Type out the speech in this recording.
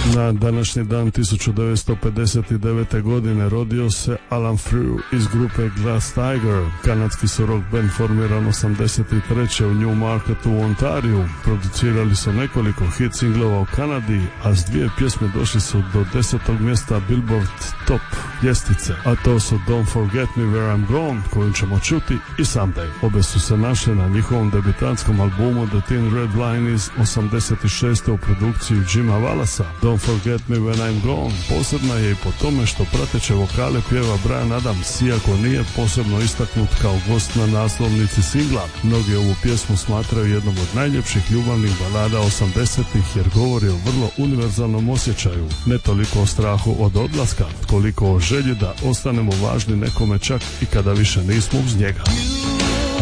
Na današnji dan 1959. godine rodio se Alan Frew iz grupe Glass Tiger. Kanadski su rock band formiran 83. u Newmarketu u Ontariju. Producirali su nekoliko hit singlova u Kanadi, a s 2 pjesme došli su do 10. mjesta Billboard Top ljestvice, a to su Don't Forget Me Where I'm Gone, koju ćemo čuti, i Someday. Obe su se našle na njihovom debitantskom albumu The Thin Red Line iz 86. u produkciju Jima Wallasa. Don't Forget Me When I'm Gone posebna je i po tome što prateće vokale pjeva Bryan Adams, iako nije posebno istaknut kao gost na naslovnici singla. Mnogi ovu pjesmu smatraju jednom od najljepših ljubavnih balada 80-ih jer govori o vrlo univerzalnom osjećaju, ne toliko o strahu od odlaska, koliko o želji da ostanemo važni nekome čak i kada više nismo uz njega.